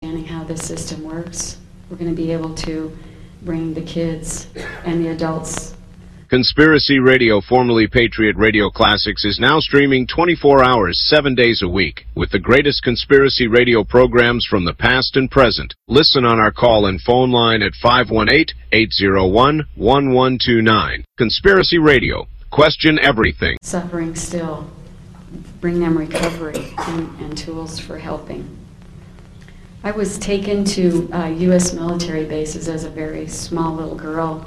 understanding how this system works, we're going to be able to bring the kids and the adults. Conspiracy Radio, formerly Patriot Radio Classics, is now streaming 24 hours, 7 days a week, with the greatest conspiracy radio programs from the past and present. Listen on our call-in phone line at 518-801-1129. Conspiracy Radio. Question everything. Suffering still. Bring them recovery and tools for helping. I was taken to U.S. military bases as a very small little girl,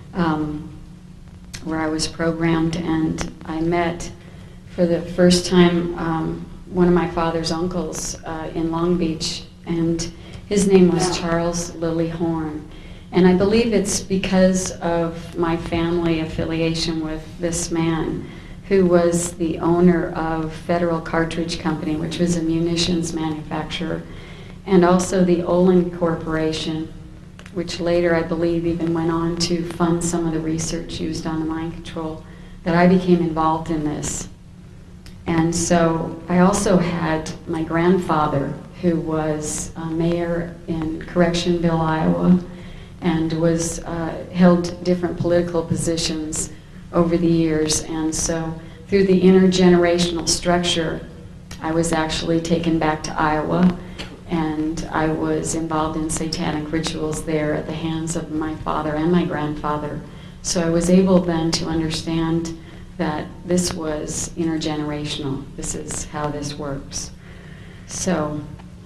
where I was programmed, and I met for the first time one of my father's uncles in Long Beach, and his name was Charles Lilly Horn. And I believe it's because of my family affiliation with this man, who was the owner of Federal Cartridge Company, which was a munitions manufacturer, and also the Olin Corporation, which later, I believe, even went on to fund some of the research used on the mind control, that I became involved in this. And so I also had my grandfather, who was a mayor in Correctionville, Iowa, and was held different political positions over the years. And so through the intergenerational structure, I was actually taken back to Iowa, and I was involved in satanic rituals there at the hands of my father and my grandfather. So I was able then to understand that this was intergenerational. This is how this works. So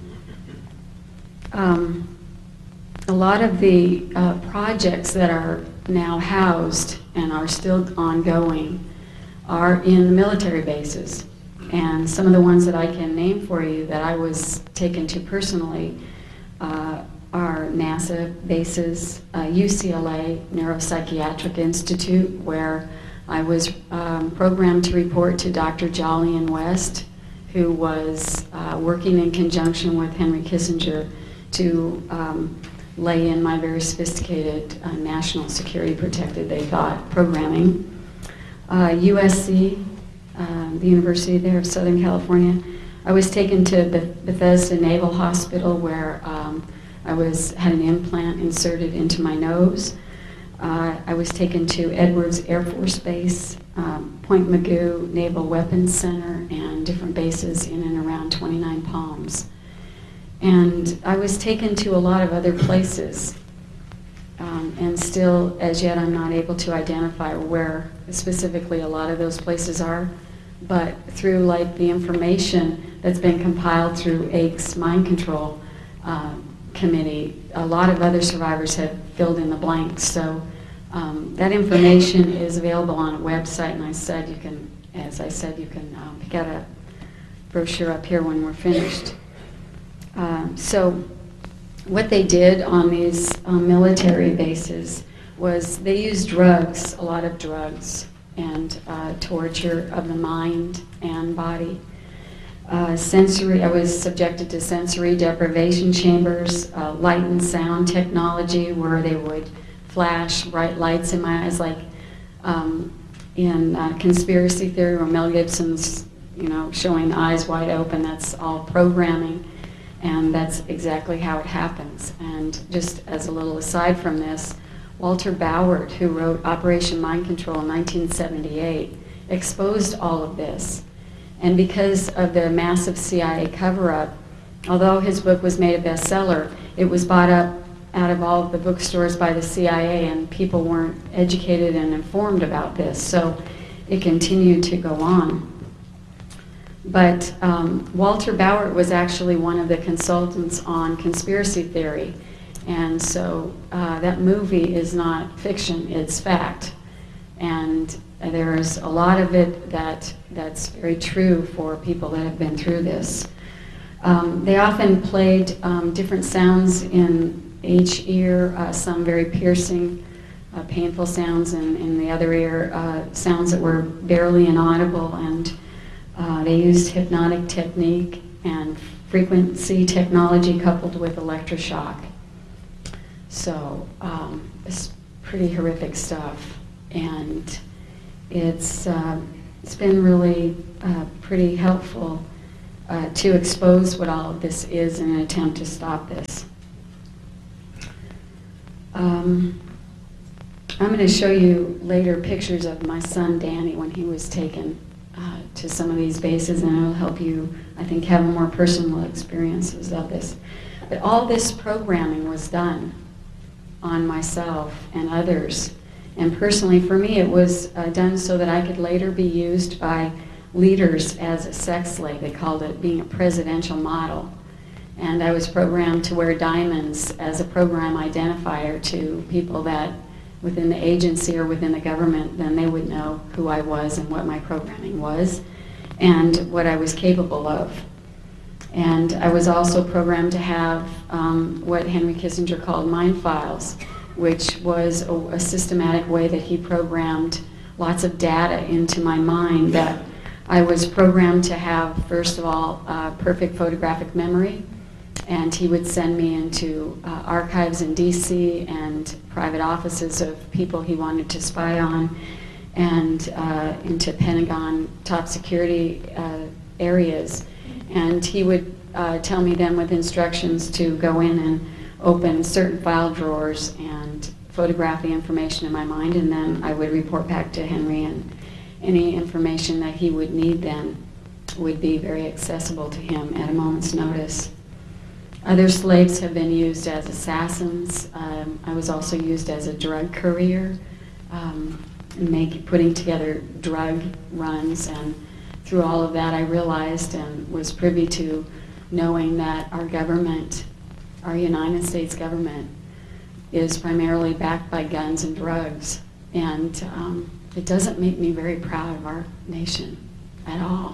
a lot of the projects that are now housed and are still ongoing are in the military bases. And some of the ones that I can name for you that I was taken to personally are NASA bases, UCLA Neuropsychiatric Institute, where I was programmed to report to Dr. Jolyon West, who was working in conjunction with Henry Kissinger to lay in my very sophisticated national security protected, they thought, programming. USC, the University there of Southern California. I was taken to Bethesda Naval Hospital, where I had an implant inserted into my nose. I was taken to Edwards Air Force Base, Point Mugu Naval Weapons Center, and different bases in and around 29 Palms. And I was taken to a lot of other places, and still, as yet, I'm not able to identify where specifically a lot of those places are. But through the information that's been compiled through AIC's Mind Control Committee, a lot of other survivors have filled in the blanks. So that information is available on a website, and as I said, you can pick out a brochure up here when we're finished. So what they did on these military bases was they used drugs, a lot of drugs, and torture of the mind and body. I was subjected to sensory deprivation chambers, light and sound technology, where they would flash bright lights in my eyes, like in conspiracy theory, where Mel Gibson's, showing the eyes wide open. That's all programming, and that's exactly how it happens. And just as a little aside from this, Walter Bauer, who wrote Operation Mind Control in 1978, exposed all of this. And because of the massive CIA cover-up, although his book was made a bestseller, it was bought up out of all of the bookstores by the CIA, and people weren't educated and informed about this, so it continued to go on. But Walter Bauer was actually one of the consultants on conspiracy theory. And so that movie is not fiction, it's fact. And there's a lot of it that's very true for people that have been through this. They often played different sounds in each ear, some very piercing, painful sounds, and in the other ear, sounds that were barely inaudible. And they used hypnotic technique and frequency technology coupled with electroshock. So it's pretty horrific stuff, and it's been really pretty helpful to expose what all of this is in an attempt to stop this. I'm going to show you later pictures of my son Danny when he was taken to some of these bases, and it'll help you, I think, have more personal experiences of this. But all this programming was done on myself and others. And personally, for me, it was done so that I could later be used by leaders as a sex slave. They called it being a presidential model. And I was programmed to wear diamonds as a program identifier to people that within the agency or within the government, then they would know who I was and what my programming was and what I was capable of. And I was also programmed to have what Henry Kissinger called mind files, which was a systematic way that he programmed lots of data into my mind that I was programmed to have, first of all, perfect photographic memory. And he would send me into archives in DC and private offices of people he wanted to spy on, and into Pentagon top security areas. And he would tell me then with instructions to go in and open certain file drawers and photograph the information in my mind, and then I would report back to Henry, and any information that he would need then would be very accessible to him at a moment's notice. Other slaves have been used as assassins. I was also used as a drug courier, putting together drug runs, and through all of that I realized and was privy to knowing that our government, our United States government, is primarily backed by guns and drugs. And it doesn't make me very proud of our nation at all.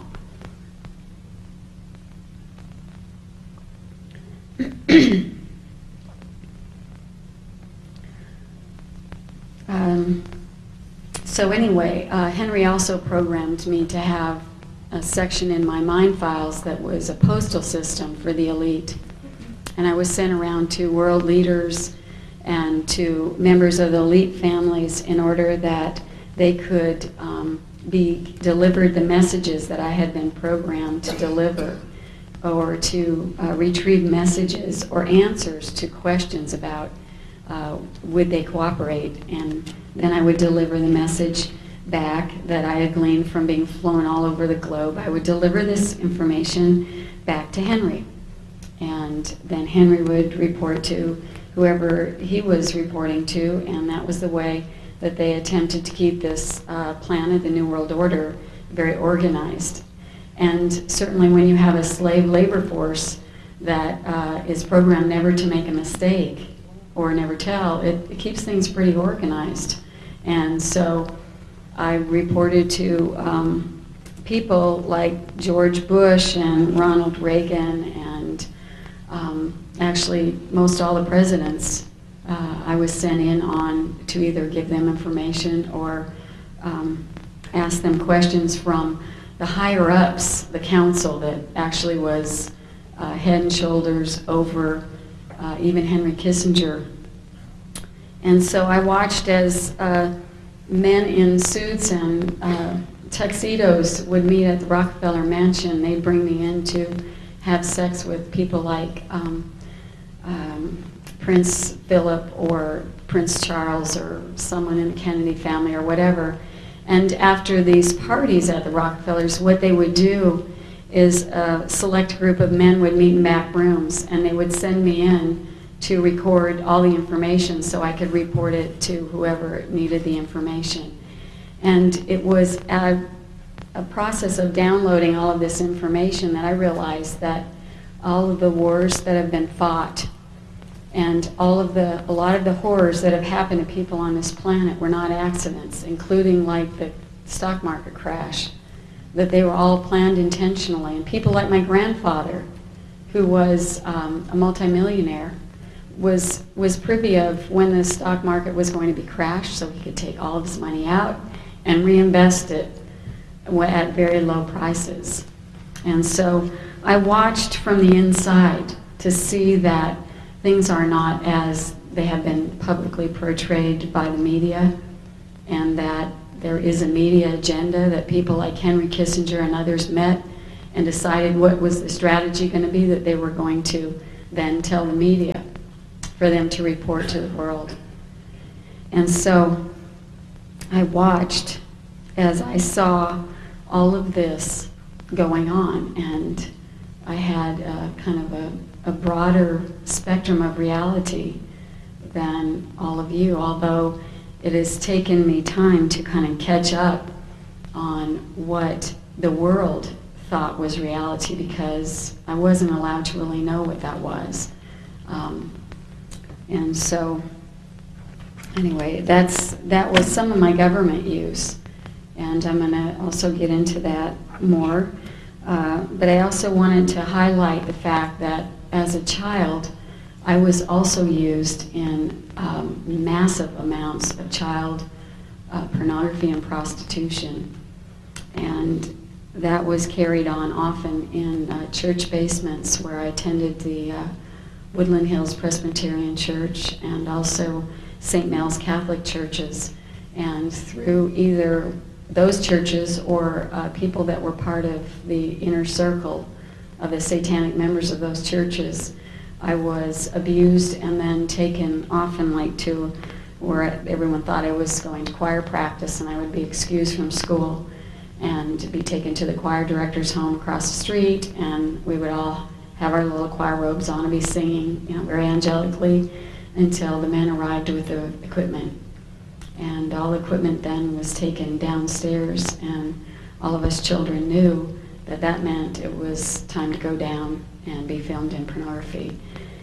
So anyway, Henry also programmed me to have a section in my mind files that was a postal system for the elite. And I was sent around to world leaders and to members of the elite families in order that they could be delivered the messages that I had been programmed to deliver, or to retrieve messages or answers to questions about would they cooperate. And then I would deliver the message back that I had gleaned from being flown all over the globe. I would deliver this information back to Henry. And then Henry would report to whoever he was reporting to, and that was the way that they attempted to keep this planet, the New World Order, very organized. And certainly when you have a slave labor force that is programmed never to make a mistake or never tell, it keeps things pretty organized. And so I reported to people like George Bush and Ronald Reagan and actually most all the presidents. I was sent in on to either give them information or ask them questions from the higher ups, the council that actually was head and shoulders over even Henry Kissinger. And so I watched as men in suits and tuxedos would meet at the Rockefeller Mansion. They'd bring me in to have sex with people like Prince Philip or Prince Charles or someone in the Kennedy family or whatever. And after these parties at the Rockefellers, what they would do is a select group of men would meet in back rooms, and they would send me in to record all the information so I could report it to whoever needed the information. And it was a process of downloading all of this information that I realized that all of the wars that have been fought and a lot of the horrors that have happened to people on this planet were not accidents, including like the stock market crash, that they were all planned intentionally. And people like my grandfather, who was a multimillionaire, was privy of when the stock market was going to be crashed, so he could take all of his money out and reinvest it at very low prices. And so I watched from the inside to see that things are not as they have been publicly portrayed by the media, and that there is a media agenda that people like Henry Kissinger and others met and decided what was the strategy going to be that they were going to then tell the media for them to report to the world. And so I watched as I saw all of this going on, and I had kind of a broader spectrum of reality than all of you, although it has taken me time to kind of catch up on what the world thought was reality, because I wasn't allowed to really know what that was. And so, anyway, that was some of my government use, and I'm going to also get into that more. But I also wanted to highlight the fact that as a child, I was also used in massive amounts of child pornography and prostitution. And that was carried on often in church basements where I attended the Woodland Hills Presbyterian Church and also St. Mel's Catholic churches. And through either those churches or people that were part of the inner circle of the satanic members of those churches, I was abused and then taken often like to where everyone thought I was going to choir practice, and I would be excused from school and be taken to the choir director's home across the street, and we would all have our little choir robes on and be singing, very angelically, until the men arrived with the equipment. And all the equipment then was taken downstairs, and all of us children knew that that meant it was time to go down and be filmed in pornography.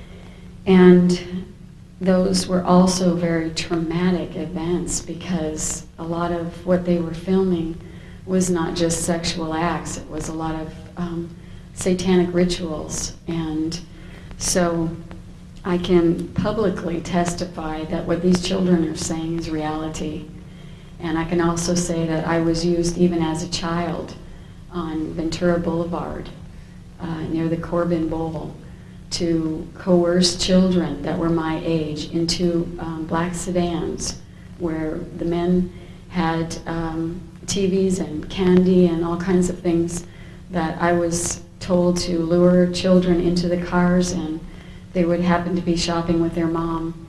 And those were also very traumatic events, because a lot of what they were filming was not just sexual acts, it was a lot of satanic rituals. And so I can publicly testify that what these children are saying is reality. And I can also say that I was used even as a child on Ventura Boulevard near the Corbin Bowl to coerce children that were my age into black sedans where the men had TVs and candy and all kinds of things that I was told to lure children into the cars, and they would happen to be shopping with their mom,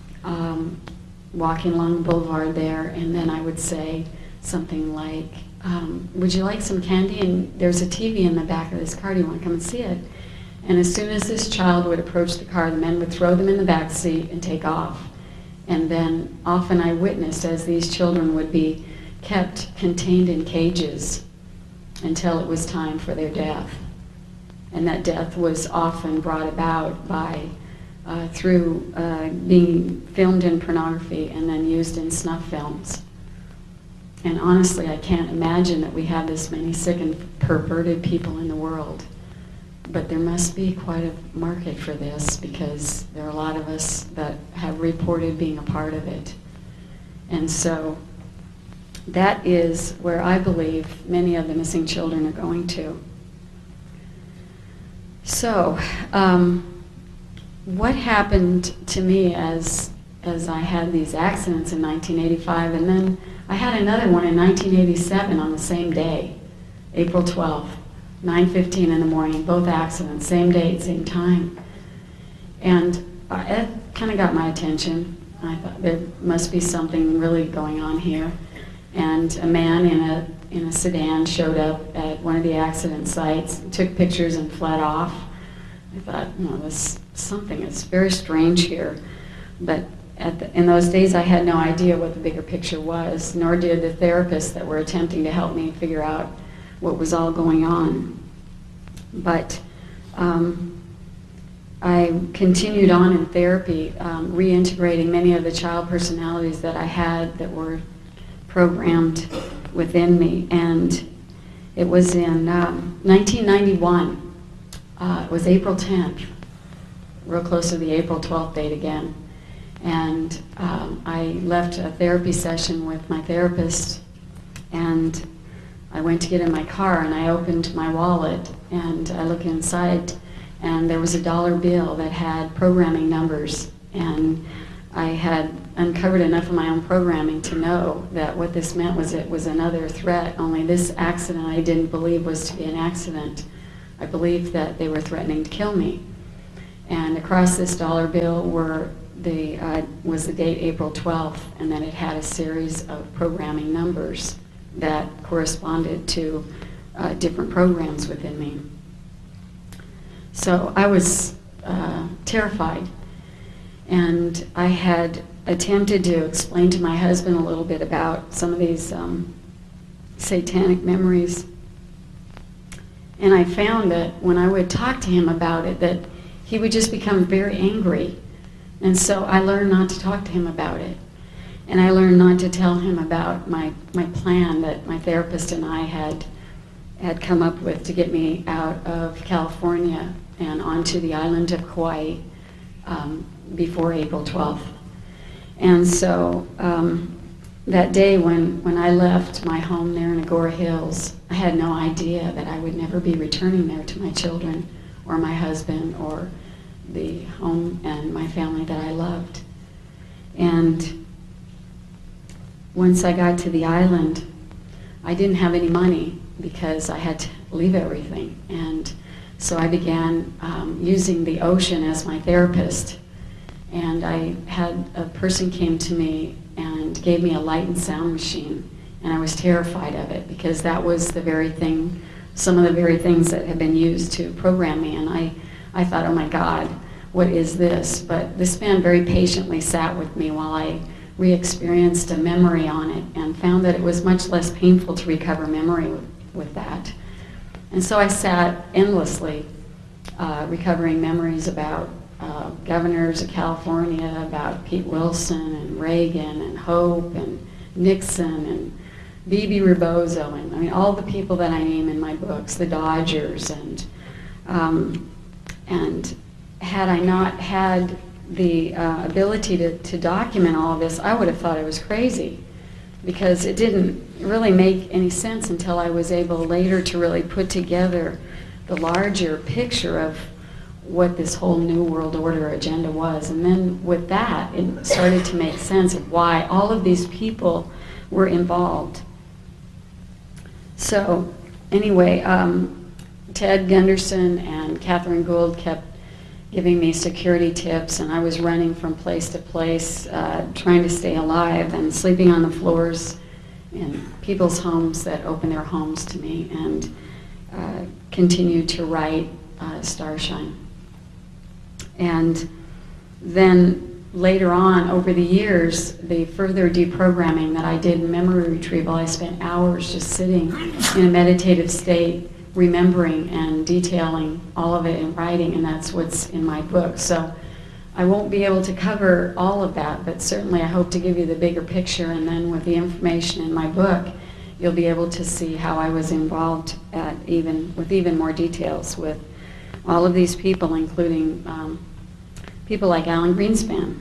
walking along the boulevard there, and then I would say something like, would you like some candy? And there's a TV in the back of this car, do you want to come and see it? And as soon as this child would approach the car, the men would throw them in the back seat and take off. And then often I witnessed as these children would be kept contained in cages until it was time for their death. And that death was often brought about by through being filmed in pornography and then used in snuff films. And honestly, I can't imagine that we have this many sick and perverted people in the world. But there must be quite a market for this, because there are a lot of us that have reported being a part of it. And so that is where I believe many of the missing children are going to. So, what happened to me as I had these accidents in 1985, and then I had another one in 1987 on the same day, April 12th, 9:15 in the morning, both accidents, same date, same time. And it kind of got my attention. I thought there must be something really going on here. And a man in a sedan showed up at one of the accident sites, took pictures and fled off. I thought, there's something that's very strange here. But in those days I had no idea what the bigger picture was, nor did the therapists that were attempting to help me figure out what was all going on. But I continued on in therapy, reintegrating many of the child personalities that I had that were programmed within me. And it was in 1991. It was April 10th, real close to the April 12th date again. And I left a therapy session with my therapist, and I went to get in my car, and I opened my wallet, and I looked inside, and there was a dollar bill that had programming numbers. And I had uncovered enough of my own programming to know that what this meant was it was another threat, only this accident I didn't believe was to be an accident. I believed that they were threatening to kill me. And across this dollar bill was the date April 12th, and then it had a series of programming numbers that corresponded to different programs within me. So I was terrified, and I had attempted to explain to my husband a little bit about some of these satanic memories. And I found that when I would talk to him about it, that he would just become very angry. And so I learned not to talk to him about it. And I learned not to tell him about my plan that my therapist and I had come up with to get me out of California and onto the island of Kauai before April 12th. And so that day when I left my home there in Agora Hills, I had no idea that I would never be returning there to my children or my husband or the home and my family that I loved. And once I got to the island, I didn't have any money because I had to leave everything. And so I began using the ocean as my therapist. And I had a person came to me and gave me a light and sound machine. And I was terrified of it because that was the very thing, some of the very things that had been used to program me. And I thought, oh my God, what is this? But this man very patiently sat with me while I re-experienced a memory on it and found that it was much less painful to recover memory with that. And so I sat endlessly recovering memories about governors of California, about Pete Wilson and Reagan and Hope and Nixon and Bebe Rebozo, and I mean all the people that I name in my books, the Dodgers, and had I not had the ability to document all of this, I would have thought I was crazy, because it didn't really make any sense until I was able later to really put together the larger picture of what this whole New World Order agenda was. And then with that, it started to make sense of why all of these people were involved. So anyway, Ted Gunderson and Catherine Gould kept giving me security tips, and I was running from place to place, trying to stay alive and sleeping on the floors in people's homes that opened their homes to me, and continued to write Starshine. And then later on, over the years, the further deprogramming that I did in memory retrieval, I spent hours just sitting in a meditative state, remembering and detailing all of it in writing, and that's what's in my book. So I won't be able to cover all of that, but certainly I hope to give you the bigger picture, and then with the information in my book, you'll be able to see how I was involved with even more details with all of these people, including people like Alan Greenspan.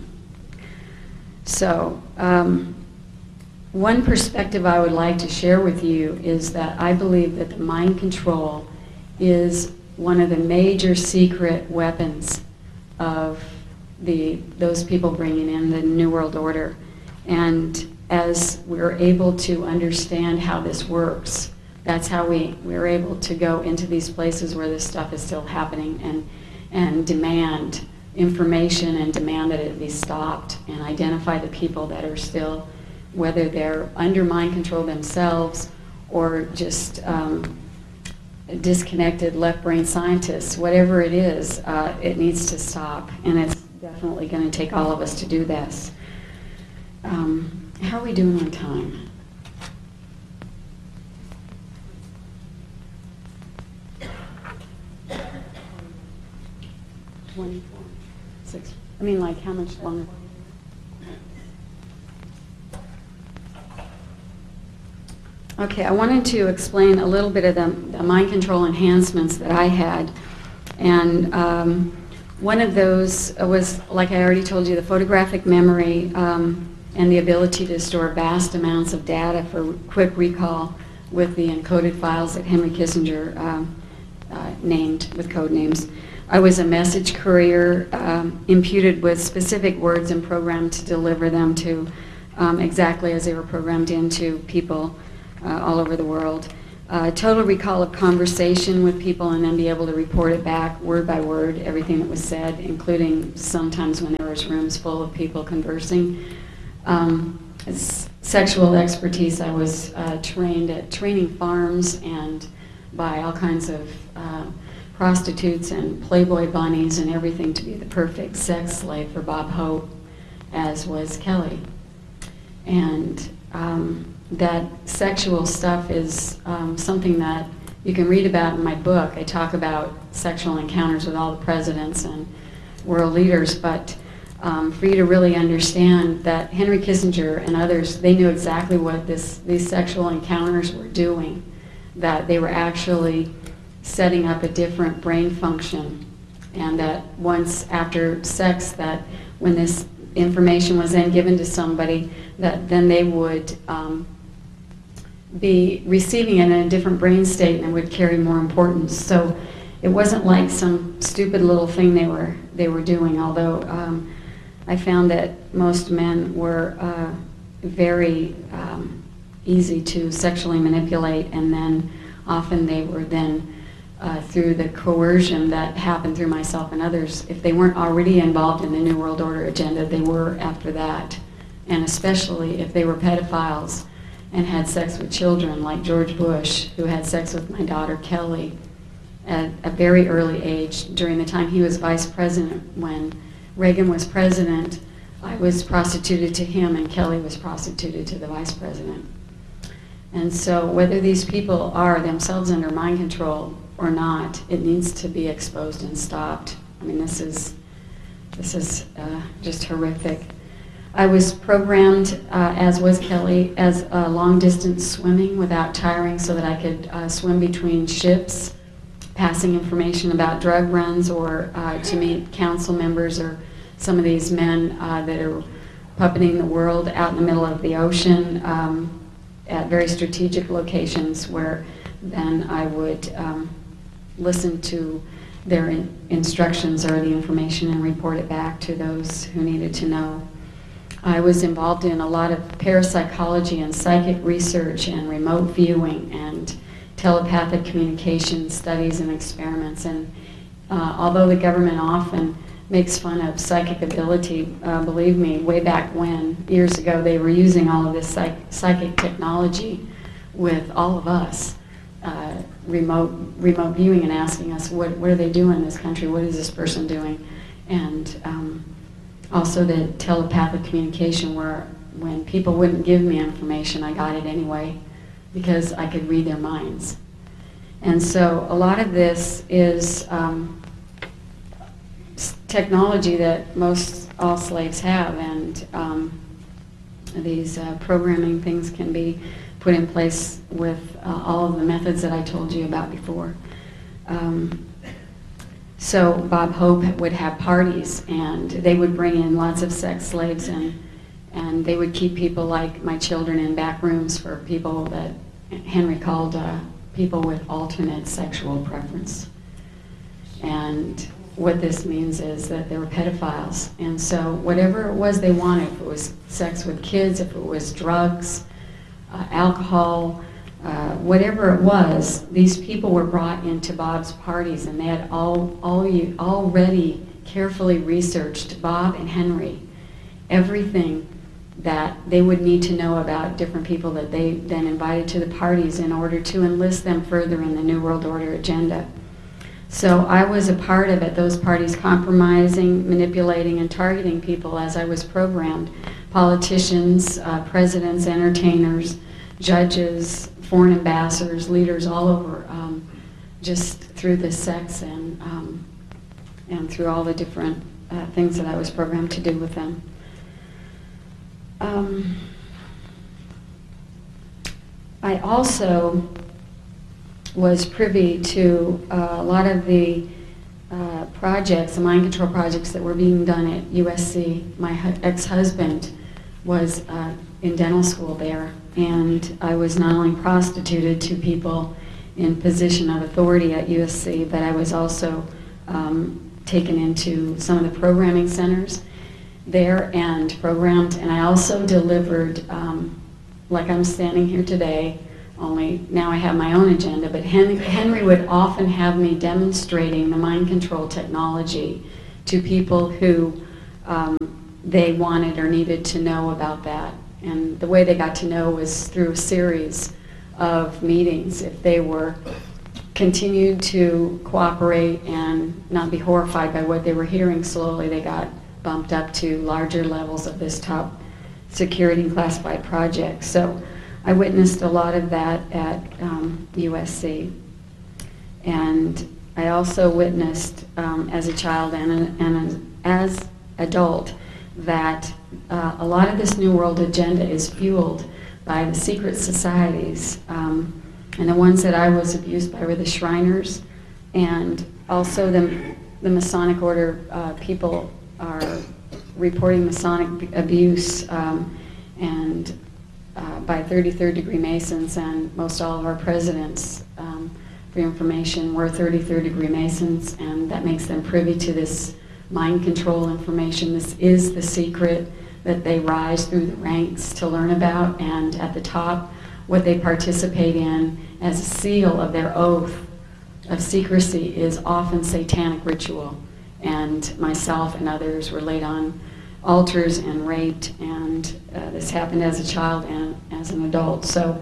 So one perspective I would like to share with you is that I believe that the mind control is one of the major secret weapons of those people bringing in the New World Order. And as we're able to understand how this works, that's how we're able to go into these places where this stuff is still happening and demand information and demand that it be stopped, and identify the people that are still, whether they're under mind control themselves or just disconnected left brain scientists. Whatever it is, it needs to stop, and it's definitely going to take all of us to do this. How are we doing on time? 24, 6. I mean, like, how much longer? Okay, I wanted to explain a little bit of the mind control enhancements that I had. And one of those was, like I already told you, the photographic memory and the ability to store vast amounts of data for quick recall with the encoded files that Henry Kissinger named with code names. I was a message courier imputed with specific words and programmed to deliver them to exactly as they were programmed into people all over the world. total recall of conversation with people and then be able to report it back word by word, everything that was said, including sometimes when there was rooms full of people conversing. Sexual expertise, I was trained at training farms and by all kinds of prostitutes and Playboy bunnies and everything to be the perfect sex slave for Bob Hope, as was Kelly. And that sexual stuff is something that you can read about in my book. I talk about sexual encounters with all the presidents and world leaders, but for you to really understand that Henry Kissinger and others, they knew exactly what these sexual encounters were doing, that they were actually setting up a different brain function, and that once after sex, that when this information was then given to somebody, that then they would be receiving it in a different brain state and it would carry more importance. So it wasn't like some stupid little thing they were doing, although I found that most men were very easy to sexually manipulate, and then often they were then through the coercion that happened through myself and others, if they weren't already involved in the New World Order agenda, they were after that. And especially if they were pedophiles and had sex with children, like George Bush, who had sex with my daughter Kelly at a very early age during the time he was vice president. When Reagan was president, I was prostituted to him and Kelly was prostituted to the vice president. And so whether these people are themselves under mind control or not, it needs to be exposed and stopped. I mean, this is just horrific. I was programmed, as was Kelly, as long distance swimming without tiring, so that I could swim between ships, passing information about drug runs, or to meet council members or some of these men that are puppeting the world out in the middle of the ocean at very strategic locations, where then I would listen to their instructions or the information and report it back to those who needed to know. I was involved in a lot of parapsychology and psychic research and remote viewing and telepathic communication studies and experiments. And although the government often makes fun of psychic ability, believe me, way back when, years ago, they were using all of this psychic technology with all of us, remote viewing and asking us, what are they doing in this country? What is this person doing? And also the telepathic communication, where when people wouldn't give me information, I got it anyway because I could read their minds. And so a lot of this is technology that all slaves have, and these programming things can be put in place with all of the methods that I told you about before. So Bob Hope would have parties, and they would bring in lots of sex slaves, and they would keep people like my children in back rooms for people that Henry called people with alternate sexual preference. And what this means is that they were pedophiles. And so whatever it was they wanted, if it was sex with kids, if it was drugs, alcohol, whatever it was, these people were brought into Bob's parties, and they had already carefully researched, Bob and Henry, everything that they would need to know about different people that they then invited to the parties in order to enlist them further in the New World Order agenda. So I was a part of at those parties, compromising, manipulating, and targeting people as I was programmed. Politicians, presidents, entertainers, judges, foreign ambassadors, leaders all over, just through the sex and through all the different things that I was programmed to do with them. I also was privy to a lot of the projects, the mind control projects that were being done at USC. My ex-husband was in dental school there, and I was not only prostituted to people in position of authority at USC, but I was also taken into some of the programming centers there and programmed, and I also delivered, like I'm standing here today, only now I have my own agenda. But Henry would often have me demonstrating the mind control technology to people who they wanted or needed to know about that. And the way they got to know was through a series of meetings. If they were continued to cooperate and not be horrified by what they were hearing, slowly they got bumped up to larger levels of this top security and classified project. So I witnessed a lot of that at USC. And I also witnessed as a child and as adult that a lot of this New World agenda is fueled by the secret societies. And the ones that I was abused by were the Shriners, and also the Masonic Order. People are reporting Masonic abuse and by 33rd degree Masons, and most all of our presidents, for information, were 33rd degree Masons, and that makes them privy to this mind control information. This is the secret that they rise through the ranks to learn about, and at the top, what they participate in as a seal of their oath of secrecy is often satanic ritual. And myself and others were laid on altars and raped, and this happened as a child and as an adult. So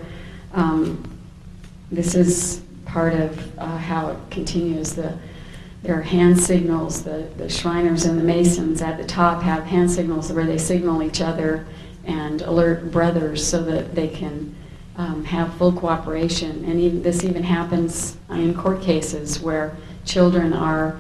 this is part of how it continues. There are hand signals. The Shriners and the Masons at the top have hand signals where they signal each other and alert brothers so that they can have full cooperation. And this even happens in court cases where children are,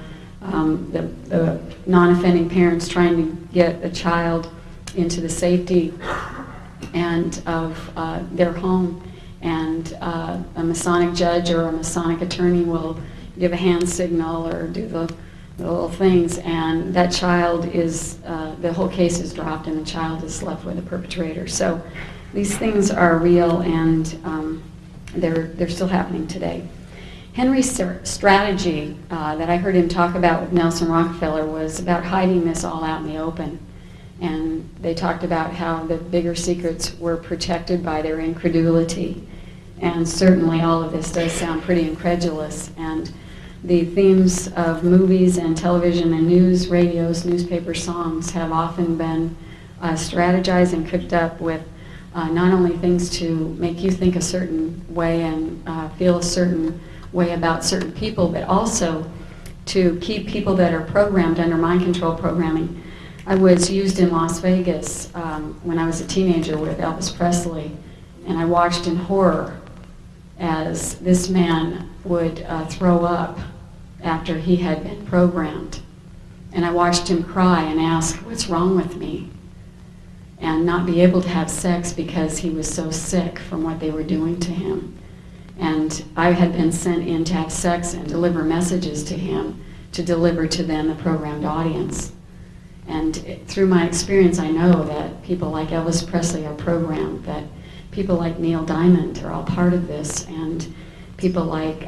the non-offending parents trying to get a child into the safety and of their home, and a Masonic judge or a Masonic attorney will give a hand signal or do the little things, and that child is, the whole case is dropped and the child is left with the perpetrator. So these things are real, and they're still happening today. Henry's strategy that I heard him talk about with Nelson Rockefeller was about hiding this all out in the open. And they talked about how the bigger secrets were protected by their incredulity. And certainly all of this does sound pretty incredulous. And the themes of movies and television and news, radios, newspaper, songs have often been strategized and cooked up with not only things to make you think a certain way and feel a certain way about certain people, but also to keep people that are programmed under mind control programming. I was used in Las Vegas when I was a teenager with Elvis Presley, and I watched in horror as this man would throw up after he had been programmed. And I watched him cry and ask, "What's wrong with me?" and not be able to have sex because he was so sick from what they were doing to him. And I had been sent in to have sex and deliver messages to him, to deliver to them, the programmed audience. And through my experience, I know that people like Elvis Presley are programmed, that people like Neil Diamond are all part of this, and people like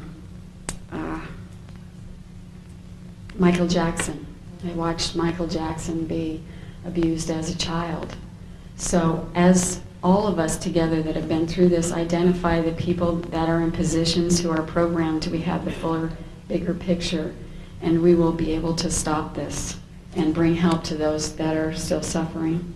Michael Jackson. I watched Michael Jackson be abused as a child. So as all of us together that have been through this identify the people that are in positions who are programmed, we have the fuller, bigger picture, and we will be able to stop this and bring help to those that are still suffering.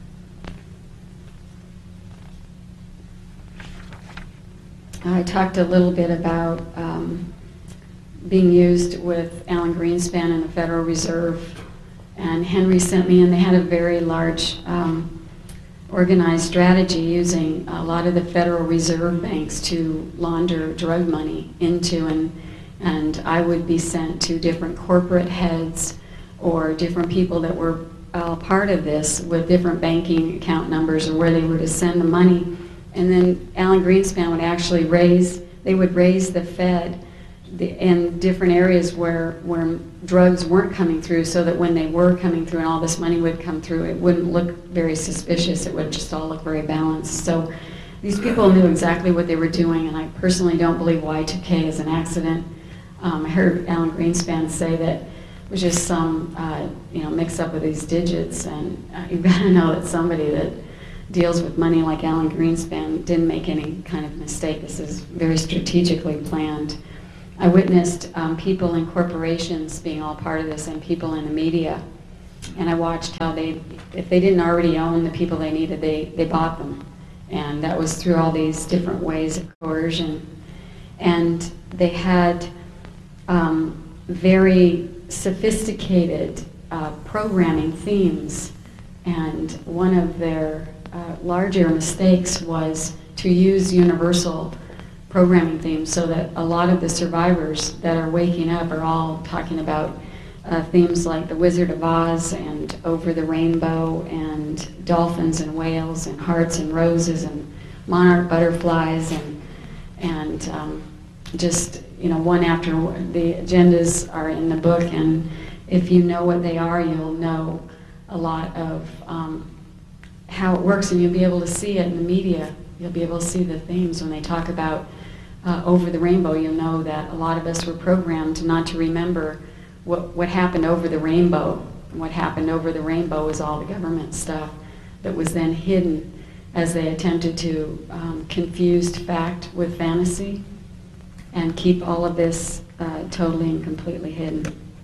I talked a little bit about being used with Alan Greenspan and the Federal Reserve, and Henry sent me, and they had a very large organized strategy using a lot of the Federal Reserve banks to launder drug money into, and I would be sent to different corporate heads or different people that were part of this with different banking account numbers or where they were to send the money. And then Alan Greenspan would actually raise the Fed in different areas where drugs weren't coming through, so that when they were coming through and all this money would come through, it wouldn't look very suspicious. It would just all look very balanced. So these people knew exactly what they were doing, and I personally don't believe Y2K is an accident. I heard Alan Greenspan say that it was just some mix up with these digits, and you've got to know that somebody that deals with money like Alan Greenspan didn't make any kind of mistake. This is very strategically planned. I witnessed people in corporations being all part of this and people in the media. And I watched how if they didn't already own the people they needed, they bought them. And that was through all these different ways of coercion. And they had very sophisticated programming themes. And one of their larger mistakes was to use universal programming themes, so that a lot of the survivors that are waking up are all talking about themes like The Wizard of Oz and Over the Rainbow and dolphins and whales and hearts and roses and monarch butterflies and just, you know, one after one. The agendas are in the book, and if you know what they are, you'll know a lot of how it works, and you'll be able to see it in the media. You'll be able to see the themes when they talk about Over the Rainbow. You'll know that a lot of us were programmed not to remember what happened over the rainbow. And what happened over the rainbow was all the government stuff that was then hidden as they attempted to confuse fact with fantasy and keep all of this totally and completely hidden.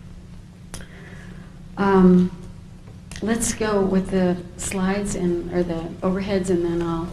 Let's go with the slides or the overheads, and then I'll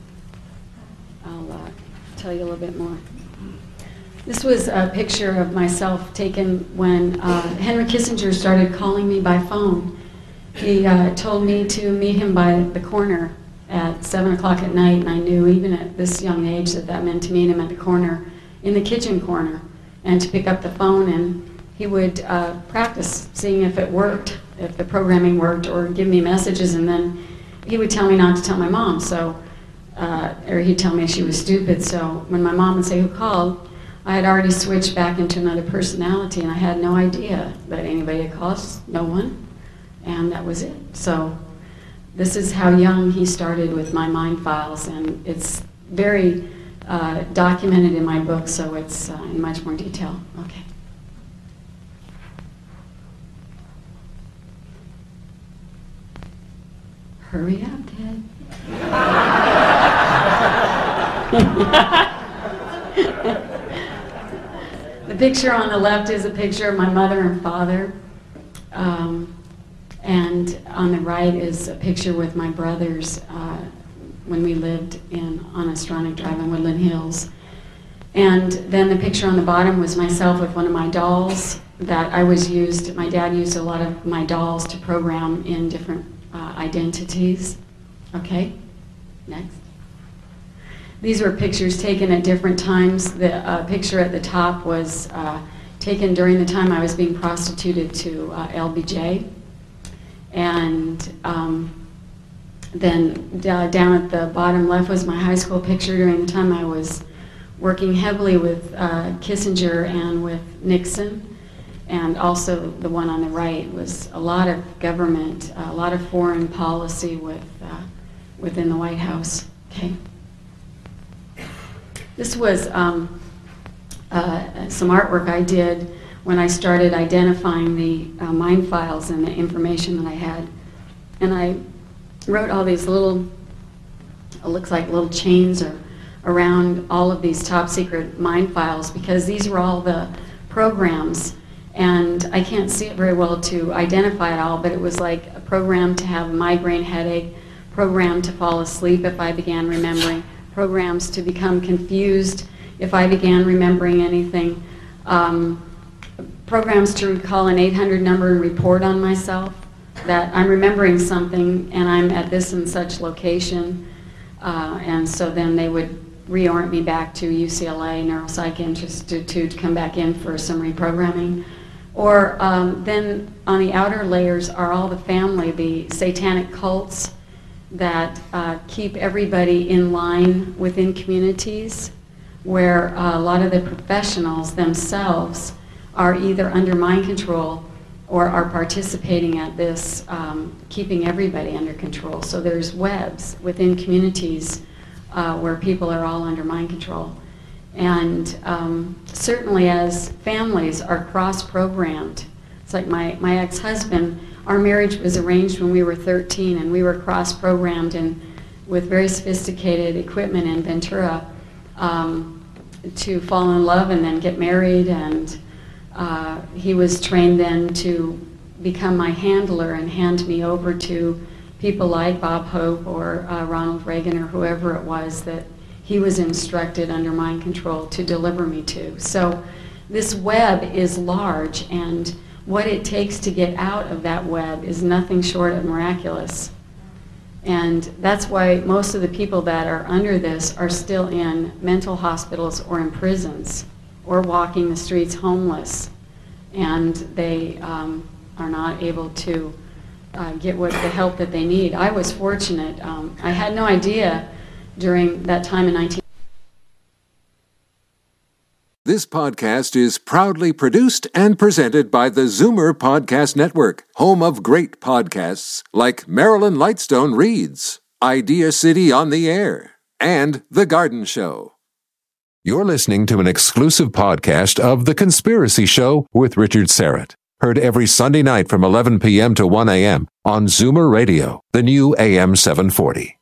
tell you a little bit more. This was a picture of myself taken when Henry Kissinger started calling me by phone. He told me to meet him by the corner at 7 o'clock at night, and I knew even at this young age that meant to meet him at the corner, in the kitchen corner, and to pick up the phone, and he would practice seeing if it worked, if the programming worked, or give me messages, and then he would tell me not to tell my mom, or he'd tell me she was stupid. So when my mom would say, "Who called?" I had already switched back into another personality, and I had no idea that anybody had called, no one, and that was it. So this is how young he started with my mind files, and it's very documented in my book, so it's in much more detail. Okay. Hurry up, Ted. The picture on the left is a picture of my mother and father, and on the right is a picture with my brothers when we lived on Astronic Drive in Woodland Hills. And then the picture on the bottom was myself with one of my dolls that my dad used a lot of my dolls to program in different identities. Okay, next. These were pictures taken at different times. The picture at the top was taken during the time I was being prostituted to LBJ. And then down at the bottom left was my high school picture during the time I was working heavily with Kissinger and with Nixon. And also the one on the right was a lot of government, a lot of foreign policy within the White House. Okay. This was some artwork I did when I started identifying the mind files and the information that I had. And I wrote all these little, it looks like little chains around all of these top secret mind files, because these were all the programs. And I can't see it very well to identify it all, but it was like a program to have a migraine headache, program to fall asleep if I began remembering, programs to become confused if I began remembering anything, programs to recall an 800 number and report on myself that I'm remembering something and I'm at this and such location, and so then they would reorient me back to UCLA Neuropsych Institute to come back in for some reprogramming. Or then on the outer layers are all the family, the satanic cults that keep everybody in line within communities, where a lot of the professionals themselves are either under mind control or are participating at this, keeping everybody under control. So there's webs within communities where people are all under mind control. And certainly as families are cross-programmed, it's like my ex-husband, our marriage was arranged when we were 13, and we were cross-programmed, and with very sophisticated equipment in Ventura to fall in love and then get married. And he was trained then to become my handler and hand me over to people like Bob Hope or Ronald Reagan or whoever it was that he was instructed under mind control to deliver me to. So this web is large, and what it takes to get out of that web is nothing short of miraculous. And that's why most of the people that are under this are still in mental hospitals or in prisons or walking the streets homeless. And they are not able to get the help that they need. I was fortunate. I had no idea during that time in 19... This podcast is proudly produced and presented by the Zoomer Podcast Network, home of great podcasts like Marilyn Lightstone Reads, Idea City on the Air, and The Garden Show. You're listening to an exclusive podcast of The Conspiracy Show with Richard Serrett. Heard every Sunday night from 11 p.m. to 1 a.m. on Zoomer Radio, the new AM 740.